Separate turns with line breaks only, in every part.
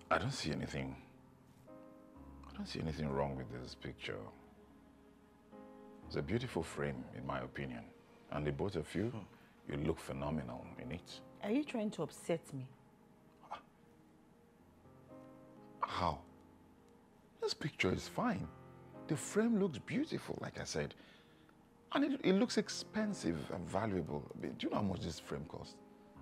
I don't see anything wrong with this picture. It's a beautiful frame, in my opinion. And the both of you, you look phenomenal in it.
Are you trying to upset me?
How? This picture is fine. The frame looks beautiful, like I said. And it looks expensive and valuable. Do you know how much this frame costs?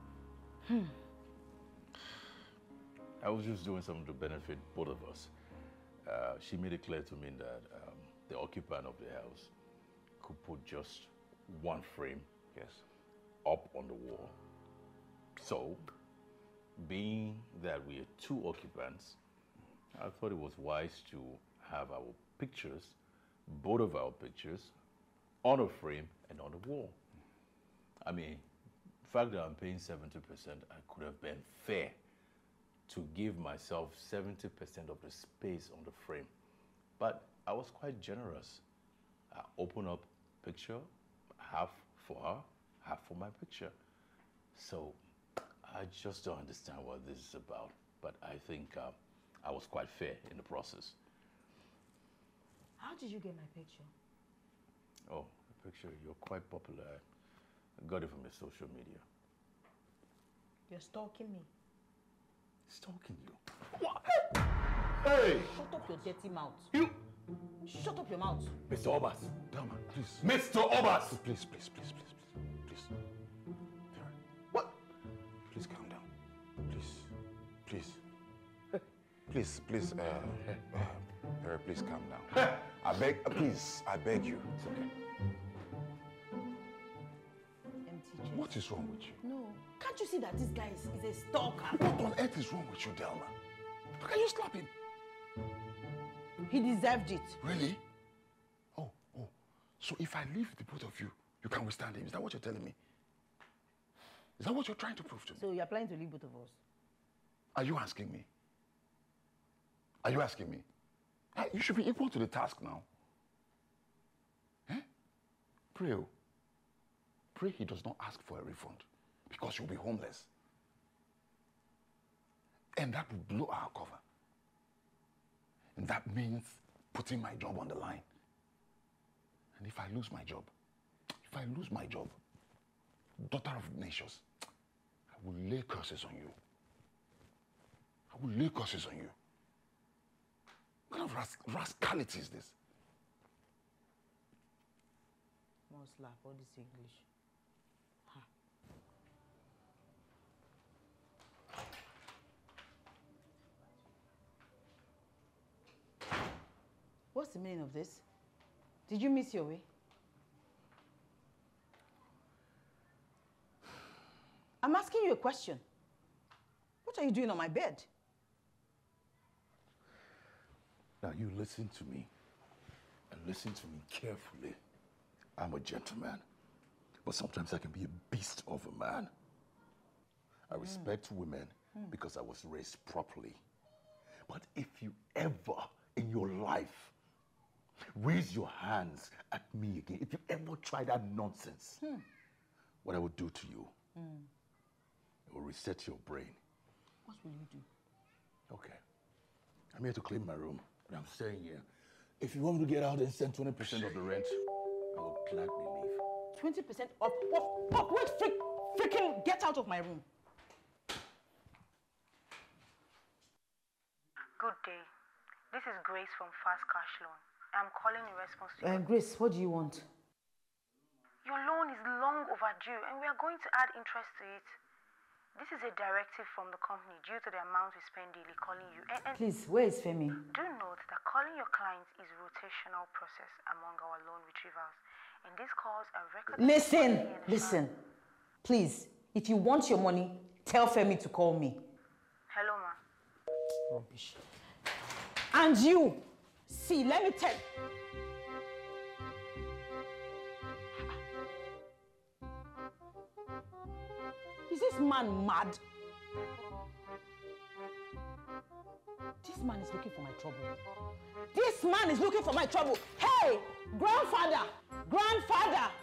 I was just doing something to benefit both of us. She made it clear to me that the occupant of the house could put just one frame, up on the wall. So, being that we are two occupants, I thought it was wise to have our pictures, both of our pictures, on a frame and on the wall. I mean, the fact that I'm paying 70%, I could have been fair to give myself 70% of the space on the frame. But I was quite generous. I opened up picture, half for her, half for my picture. So I just don't understand what this is about. But I think I was quite fair in the process.
How did you get my picture?
Oh, the picture, you're quite popular. I got it from your social media.
You're stalking me.
Stalking you? What? Hey!
Shut up your dirty mouth.
You!
Shut up your mouth.
Mr. Obas.
Delma, please.
Mr. Obas!
Please.
What?
Please calm down. Please, please, calm down. I beg you. It's okay.
Empty chest.
What is wrong with you?
No. Can't you see that this guy is a stalker?
What on earth is wrong with you, Delma? How can you slap him?
He deserved it.
Really? Oh. So if I leave the both of you, you can withstand him. Is that what you're telling me? Is that what you're trying to prove to me?
So you're planning to leave both of us?
Are you asking me? Hey, you should be equal to the task now. Eh? Pray he does not ask for a refund because you'll be homeless. And that will blow our cover. And that means putting my job on the line. And if I lose my job, daughter of nations, I will lay curses on you. What kind of rascality is this?
More slap, all this English. What's the meaning of this? Did you miss your way? I'm asking you a question. What are you doing on my bed?
Now you listen to me, and listen to me carefully. I'm a gentleman, but sometimes I can be a beast of a man. I respect women because I was raised properly. But if you ever in your life raise your hands at me again, if you ever try that nonsense, what I will do to you, it will reset your brain.
What will you do?
Okay. I'm here to clean my room, and I'm staying here. If you want me to get out and send 20% of the rent, I will gladly leave.
20% off? What? Wait, freaking get out of my room.
Good day. This is Grace from Fast Cash Loan. I'm calling in response to your...
Grace, what do you want?
Your loan is long overdue and we are going to add interest to it. This is a directive from the company due to the amount we spend daily calling you. And
Please, where is Femi?
do note that calling your clients is a rotational process among our loan retrievals. And these calls are recorded...
Listen. Please, if you want your money, tell Femi to call me.
Hello, ma.
Rubbish. And you, see, let me tell... Is this man mad? This man is looking for my trouble. This man is looking for my trouble. Hey, grandfather!